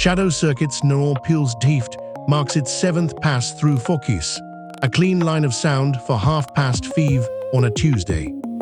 Shadow Circuits Noor Pils Dieft marks its seventh pass through Focus, a clean line of sound for half-past 5 on a Tuesday.